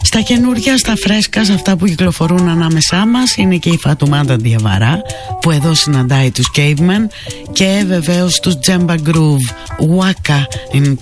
Στα καινούργια, στα φρέσκα, σε αυτά που κυκλοφορούν ανάμεσά μας είναι και η Φατουμάτα Διαβαρά, που εδώ συναντάει τους Cavemen, και βεβαίως τους Djemba Groove. Waka είναι